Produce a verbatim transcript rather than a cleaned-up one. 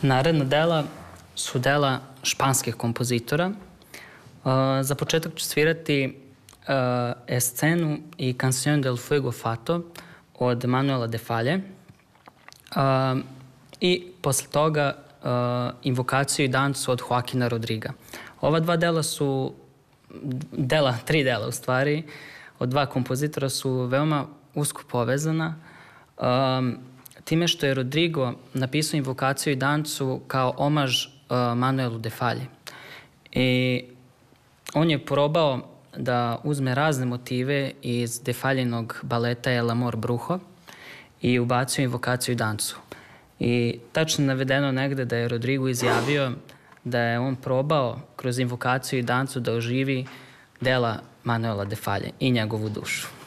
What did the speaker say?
Naredna dela su dela španskih kompozitora. Za početak ću svirati Escenu i Canción del Fuego Fato od Manuela de Falle i posle toga Invokaciju i dancu od Joaquina Rodriga. Ova dva dela su, dela, tri dela u stvari, od dva kompozitora su veoma usko povezana. Time što je Rodrigo napisao Invokaciju i dancu kao omaž Manuelu de Falli. I on je probao da uzme razne motive iz de Fallinog baleta El Amor Brujo i ubacio Invokaciju i dancu. I tačno navedeno negde da je Rodrigo izjavio da je on probao kroz Invokaciju i dancu da oživi dela Manuela de Falle i njegovu dušu.